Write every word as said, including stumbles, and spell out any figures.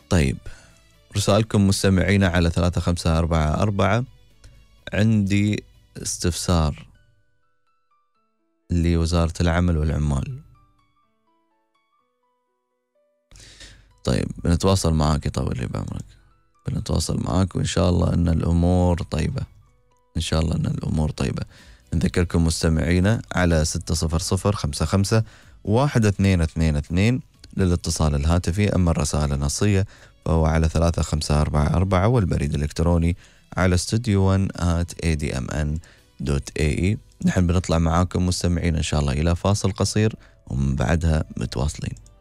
طيب رسائلكم مستمعينا على ثلاثة خمسة أربعة أربعة. عندي استفسار لوزارة العمل والعمال. طيب بنتواصل معاك يطول لي بعمرك، بنتواصل معاك وإن شاء الله أن الأمور طيبة، إن شاء الله أن الأمور طيبة. نذكركم مستمعينا على ستة صفر صفر خمسة خمسة واحد اثنين اثنين اثنين للاتصال الهاتفي. أما الرسائل النصية فهو على ثلاثة خمسة أربعة أربعة، والبريد الإلكتروني على studio one at a d m n dot a e. نحن بنطلع معاكم مستمعين إن شاء الله إلى فاصل قصير ومن بعدها متواصلين.